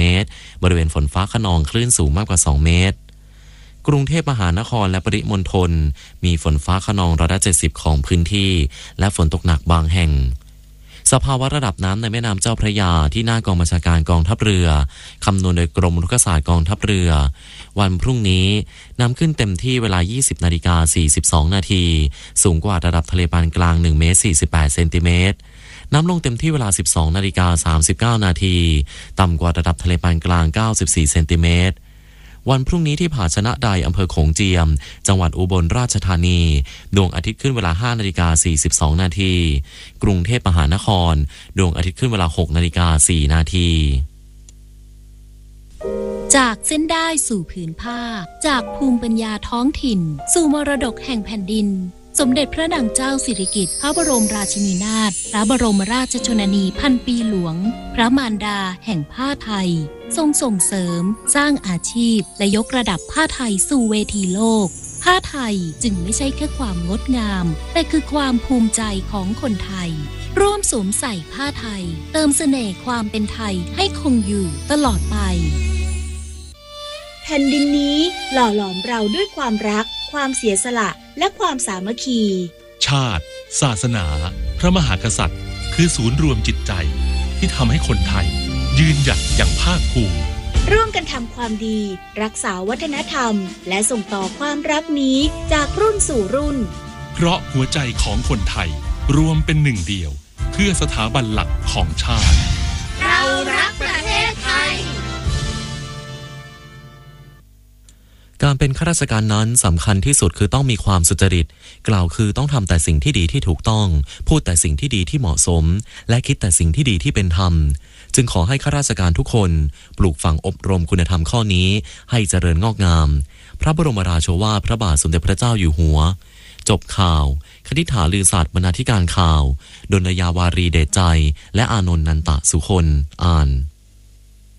ตรบริเวณฝนฟ้าคะนองคลื่นสูงมากกว่า2เมตรกรุงเทพมหานครและปริมณฑลมีฝนฟ้าคะนอง70%ของพื้นที่และฝนตกหนักบางแห่งสภาวะระดับน้ำในแม่น้ำเจ้าพระยาที่หน้ากองบัญชาการกองทัพเรือคำนวณโดยกรมอุทกศาสตร์กองทัพเรือวันพรุ่งนี้น้ำขึ้นเต็มที่เวลา 20:42 นาทีสูงกว่าระดับทะเลปานกลาง1 เมตร 48 เซนติเมตรน้ำลงเต็มที่เวลา 12:39 นาทีต่ำกว่าระดับทะเลปานกลาง94 เซนติเมตรวันพรุ่งนี้ที่ผาชนะใดอำเภอโขงเจียมจังหวัดอุบลราชธานีดวงอาทิตย์ขึ้นเวลา 5:42 นาทีกรุงเทพมหานครดวงอาทิตย์ขึ้นเวลา 6:04 นาทีจากเส้นได้สู่ผืนผ้าจากภูมิปัญญาท้องถิ่นสู่มรดกแห่งแผ่นดินสมเด็จพระนางเจ้าสิริกิติ์พระบรมราชินีนาถพระบรมราชชนนีพันปีหลวงพระมารดาแห่งผ้าไทยทรงส่งเสริมสร้างอาชีพและยกระดับผ้าไทยสู่เวทีโลกผ้าไทยจึงไม่ใช่แค่ความงดงามแต่คือความภูมิใจของคนไทยร่วมสวมใส่ผ้าไทยเติมเสน่ห์ความเป็นไทยให้คงอยู่ตลอดไปแผ่นดินนี้หล่อหลอมเราด้วยความรักความเสียสละและความสามัคคีชาติศาสนาพระมหากษัตริย์คือศูนย์รวมจิตใจที่ทำให้คนไทยยืนหยัดอย่างภาคภูมิร่วมกันทำความดีรักษาวัฒนธรรมและส่งต่อความรักนี้จากรุ่นสู่รุ่นเพราะหัวใจของคนไทยรวมเป็นหนึ่งเดียวเพื่อสถาบันหลักของชาติเรารักประเทศไทยการเป็นข้าราชการนั้นสำคัญที่สุดคือต้องมีความสุจริตกล่าวคือต้องทำแต่สิ่งที่ดีที่ถูกต้องพูดแต่สิ่งที่ดีที่เหมาะสมและคิดแต่สิ่งที่ดีที่เป็นธรรมจึงขอให้ข้าราชการทุกคนปลูกฝังอบรมคุณธรรมข้อนี้ให้เจริญงอกงามพระบรมราโชวาทพระบาทสมเด็จพระเจ้าอยู่หัวจบข่าวคณิษฐาลือศาสตร์บรรณาธิการข่าวดลยาวารีเดชใจและอานนท์นันตะสุคนอ่าน